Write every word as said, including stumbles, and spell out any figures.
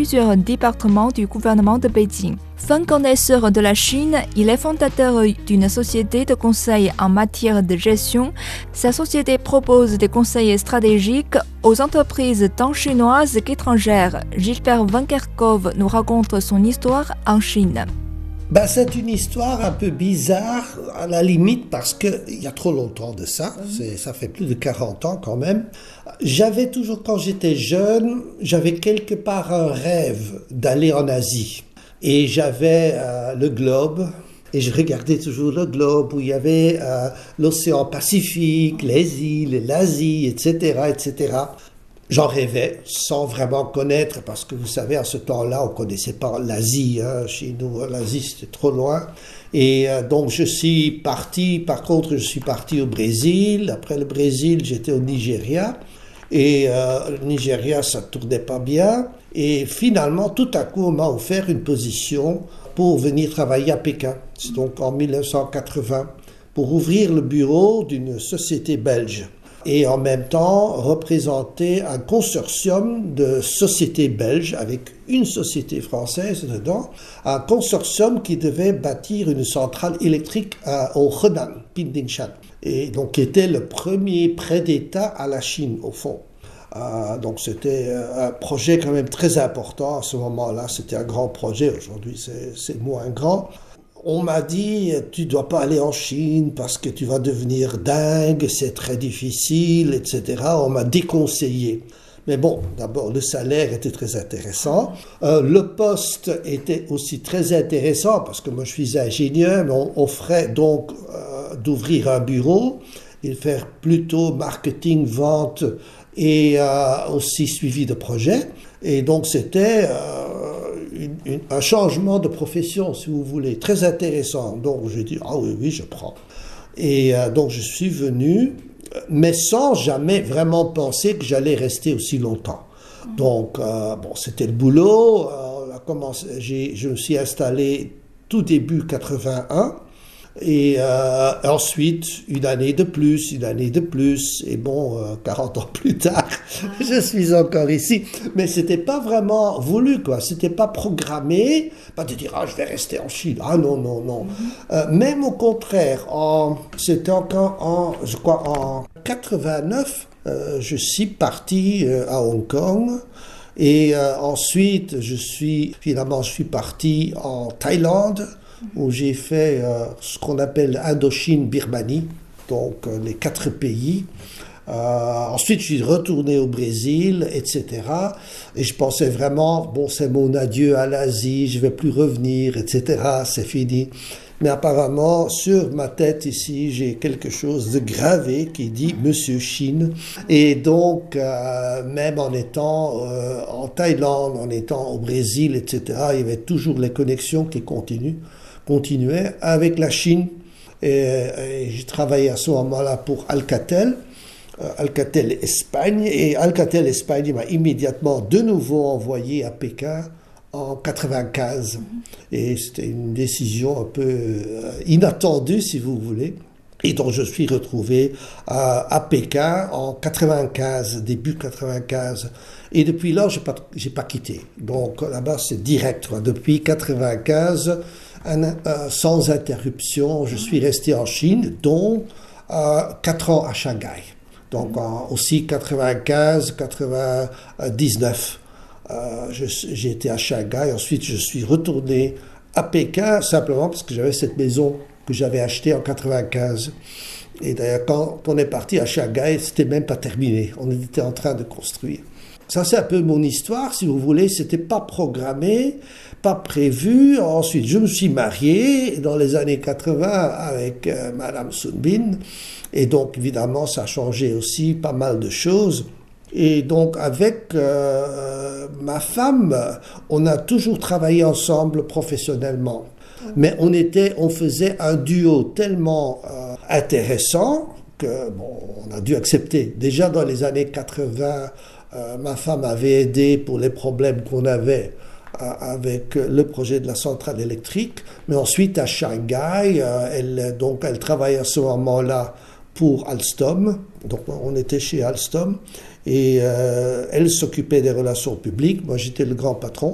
plusieurs départements du gouvernement de Beijing. Fin connaisseur de la Chine, il est fondateur d'une société de conseil en matière de gestion. Sa société propose des conseils stratégiques aux entreprises tant chinoises qu'étrangères. Gilbert Van Kerkhove nous raconte son histoire en Chine. Ben, c'est une histoire un peu bizarre, à la limite, parce qu'il y a trop longtemps de ça, c'est, ça fait plus de quarante ans quand même. J'avais toujours, quand j'étais jeune, j'avais quelque part un rêve d'aller en Asie. Et j'avais euh, le globe, et je regardais toujours le globe, où il y avait euh, l'océan Pacifique, les îles, l'Asie, et cetera, et cetera. J'en rêvais, sans vraiment connaître, parce que vous savez, à ce temps-là, on ne connaissait pas l'Asie. Hein. Chez nous, l'Asie, c'était trop loin. Et euh, donc, je suis parti, par contre, je suis parti au Brésil. Après le Brésil, j'étais au Nigeria. Et euh, le Nigeria, ça ne tournait pas bien. Et finalement, tout à coup, on m'a offert une position pour venir travailler à Pékin. C'est donc en dix-neuf cent quatre-vingts, pour ouvrir le bureau d'une société belge. Et en même temps représenter un consortium de sociétés belges avec une société française dedans, un consortium qui devait bâtir une centrale électrique à, au Henan, Pingdingshan, et donc qui était le premier prêt d'État à la Chine au fond. Euh, donc c'était un projet quand même très important à ce moment-là, c'était un grand projet, aujourd'hui c'est, c'est moins grand. On m'a dit, tu dois pas aller en Chine parce que tu vas devenir dingue, c'est très difficile, et cetera. On m'a déconseillé. Mais bon, d'abord, le salaire était très intéressant. Euh, le poste était aussi très intéressant parce que moi, je suis ingénieur, mais on offrait donc euh, d'ouvrir un bureau et de faire plutôt marketing, vente et euh, aussi suivi de projet. Et donc, c'était... Euh, Une, une, un changement de profession, si vous voulez, très intéressant. Donc, j'ai dit, ah oui, oui, je prends. Et euh, donc, je suis venu, mais sans jamais vraiment penser que j'allais rester aussi longtemps. Donc, euh, bon, c'était le boulot. Euh, on a commencé, j'ai, je me suis installé tout début quatre-vingt-un. Et euh, ensuite, une année de plus, une année de plus, et bon, euh, quarante ans plus tard, je suis encore ici. Mais c'était pas vraiment voulu, quoi. C'était pas programmé, pas de dire, ah, je vais rester en Chine. Ah non, non, non. Mm-hmm. Euh, même au contraire, en, c'était encore en, je crois, en quatre-vingt-neuf, euh, je suis parti euh, à Hong Kong. Et euh, ensuite, je suis, finalement, je suis parti en Thaïlande, où j'ai fait euh, ce qu'on appelle Indochine-Birmanie, donc euh, les quatre pays. Euh, ensuite, je suis retourné au Brésil, et cetera. Et je pensais vraiment, bon, c'est mon adieu à l'Asie, je ne vais plus revenir, et cetera. C'est fini. Mais apparemment, sur ma tête ici, j'ai quelque chose de gravé qui dit « Monsieur Chine ». Et donc, euh, même en étant euh, en Thaïlande, en étant au Brésil, et cetera, il y avait toujours les connexions qui continuent. continuait avec la Chine et, et j'ai travaillé à ce moment-là pour Alcatel, euh, Alcatel Espagne, et Alcatel Espagne m'a immédiatement de nouveau envoyé à Pékin en quatre-vingt-quinze. Et c'était une décision un peu euh, inattendue, si vous voulez. Et donc je suis retrouvé à, à Pékin en quatre-vingt-quinze, début quatre-vingt-quinze. Et depuis là, je n'ai pas, j'ai pas quitté. Donc là-bas, c'est direct. Quoi. Depuis quatre-vingt-quinze, un, euh, sans interruption, je suis resté en Chine, dont euh, quatre ans à Shanghai. Donc en, aussi quatre-vingt-quinze, quatre-vingt-dix-neuf. Euh, je, j'ai été à Shanghai. Ensuite, je suis retourné à Pékin, simplement parce que j'avais cette maison que j'avais achetée en quatre-vingt-quinze. Et d'ailleurs, quand on est parti à Shanghai, c'était même pas terminé. On était en train de construire. Ça, c'est un peu mon histoire, si vous voulez. C'était pas programmé, pas prévu. Ensuite, je me suis marié dans les années quatre-vingts avec euh, Madame Sun Bin. Et donc, évidemment, ça a changé aussi pas mal de choses. Et donc, avec euh, ma femme, on a toujours travaillé ensemble professionnellement. Mais on était, on faisait un duo tellement euh, intéressant que, bon, on a dû accepter. Déjà dans les années quatre-vingts, euh, ma femme avait aidé pour les problèmes qu'on avait euh, avec le projet de la centrale électrique. Mais ensuite, à Shanghai, euh, elle, donc, elle travaillait à ce moment-là pour Alstom. Donc, on était chez Alstom. Et euh, elle s'occupait des relations publiques. Moi, j'étais le grand patron.